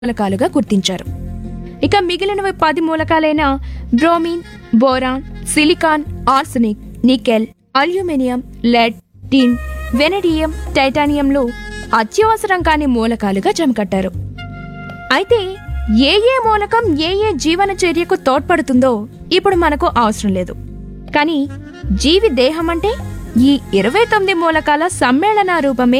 మూలకాలుగా గుర్తించారు. ఇక మిగిలినవి 10 మూలకాలైన bromine, boron, silicon, arsenic, nickel, aluminium, lead, టిన్, వెనడియం, టైటానియంలు అత్యవసరం కాని మూలకాలుగా జమకట్టారు. అయితే ఏ ఏ మూలకం ఏ ఏ జీవన చర్యకు తోడ్పడుతుందో ఇప్పుడు మనకు అవసరం లేదు. కానీ జీవి దేహం అంటే ఈ 29 మూలకాల సమ్మేళన రూపమే